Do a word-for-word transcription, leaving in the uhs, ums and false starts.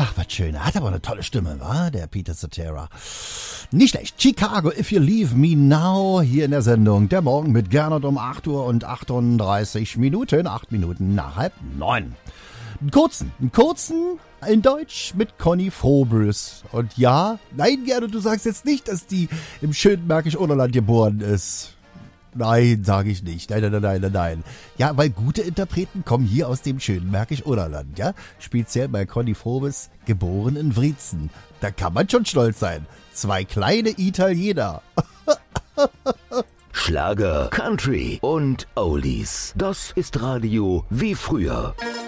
Ach, was schön. Hat aber eine tolle Stimme, wa? Der Peter Cetera. Nicht schlecht. Chicago, If You Leave Me Now, hier in der Sendung. Der Morgen mit Gernot um acht Uhr und achtunddreißig Minuten. acht Minuten nach halb neun. Einen kurzen, einen kurzen in Deutsch mit Conny Frobös. Und ja, nein, Gernot, du sagst jetzt nicht, dass die im schönen Märkisch-Oderland geboren ist. Nein, sage ich nicht. Nein, nein, nein, nein, nein. Ja, weil gute Interpreten kommen hier aus dem schönen Märkisch-Oderland, ja? Speziell bei Conny Frobes, geboren in Wriezen. Da kann man schon stolz sein. Zwei kleine Italiener. Schlager, Country und Oldies. Das ist Radio wie früher.